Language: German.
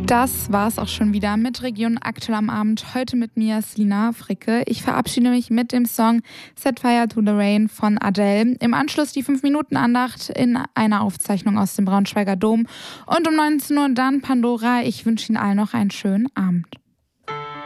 Das war's auch schon wieder mit Region aktuell am Abend. Heute mit mir Selina Fricke. Ich verabschiede mich mit dem Song Set Fire to the Rain von Adele. Im Anschluss die 5-Minuten-Andacht in einer Aufzeichnung aus dem Braunschweiger Dom. Und um 19 Uhr dann Pandora. Ich wünsche Ihnen allen noch einen schönen Abend.